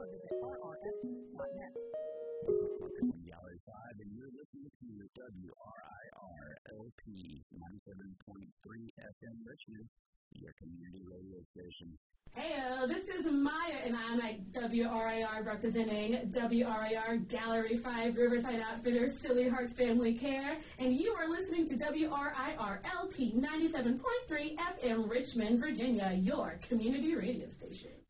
visit rrf.net. This is Gallery 5, and you're listening to WRIR-LP 97.3 FM Richmond, your community radio station. Hey, this is Maya, and I'm at WRIR representing WRIR Gallery 5 Riverside Outfitters Silly Hearts Family Care, and you are listening to WRIR LP 97.3 FM Richmond, Virginia, your community radio station.